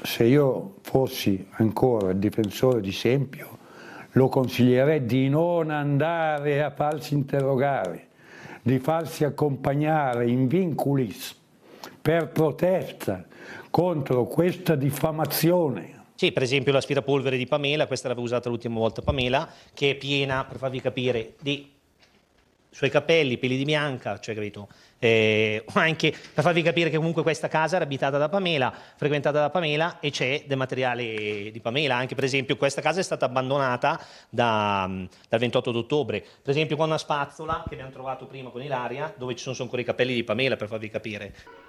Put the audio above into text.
se io fossi ancora il difensore di Sempio, lo consiglierei di non andare a farsi interrogare, di farsi accompagnare in vinculis per protesta contro questa diffamazione. Sì, per esempio l'aspirapolvere di Pamela, questa l'avevo usata l'ultima volta Pamela, che è piena, per farvi capire, di suoi capelli, peli di bianca, cioè capito? Anche per farvi capire che comunque questa casa era abitata da Pamela, frequentata da Pamela e c'è del materiale di Pamela. Anche per esempio questa casa è stata abbandonata dal 28 d'ottobre. Per esempio con una spazzola che abbiamo trovato prima con Ilaria, dove ci sono ancora i capelli di Pamela, per farvi capire.